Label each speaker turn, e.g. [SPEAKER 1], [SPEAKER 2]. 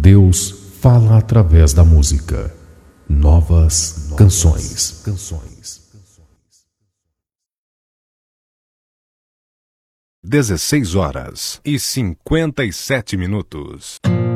[SPEAKER 1] Deus fala através da música. Novas canções.
[SPEAKER 2] 16 horas e 57 minutos.